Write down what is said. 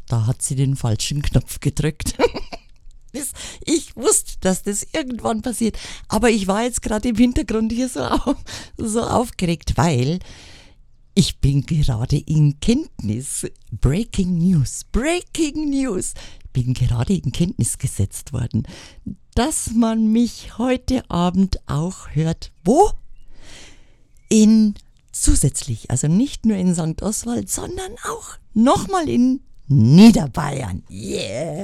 Da hat sie den falschen Knopf gedrückt. Ich wusste, dass das irgendwann passiert, aber ich war jetzt gerade im Hintergrund hier so aufgeregt, weil ich bin gerade in Kenntnis, Breaking News, ich bin gerade in Kenntnis gesetzt worden, dass man mich heute Abend auch hört. Wo? Zusätzlich, also nicht nur in St. Oswald, sondern auch nochmal in Niederbayern. Yeah!